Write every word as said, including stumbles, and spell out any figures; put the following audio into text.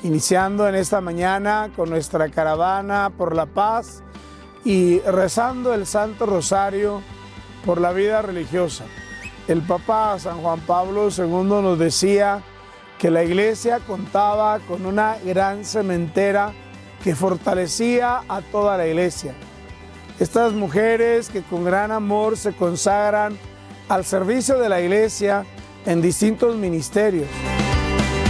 iniciando en esta mañana con nuestra caravana por la paz y rezando el Santo Rosario por la vida religiosa. El Papa San Juan Pablo segundo nos decía que la Iglesia contaba con una gran sementera que fortalecía a toda la Iglesia. Estas mujeres que con gran amor se consagran al servicio de la Iglesia en distintos ministerios.